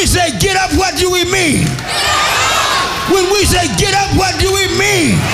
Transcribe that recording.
we say get up, what do we mean? When we say get up, what do we mean?